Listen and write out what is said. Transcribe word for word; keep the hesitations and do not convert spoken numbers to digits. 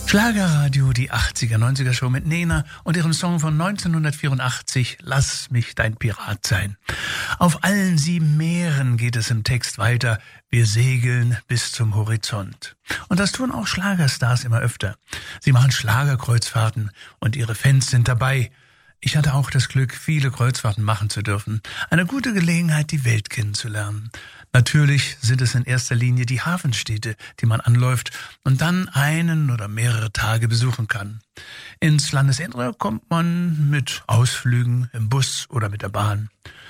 Schlagerradio, die achtziger, neunziger Show mit Nena und ihrem Song von neunzehnhundertvierundachtzig, Lass mich dein Pirat sein. Auf allen sieben Meeren geht es im Text weiter, wir segeln bis zum Horizont. Und das tun auch Schlagerstars immer öfter. Sie machen Schlagerkreuzfahrten und ihre Fans sind dabei. Ich hatte auch das Glück, viele Kreuzfahrten machen zu dürfen. Eine gute Gelegenheit, die Welt kennenzulernen. Natürlich sind es in erster Linie die Hafenstädte, die man anläuft und dann einen oder mehrere Tage besuchen kann. Ins Landesinnere kommt man mit Ausflügen im Bus oder mit der Bahn.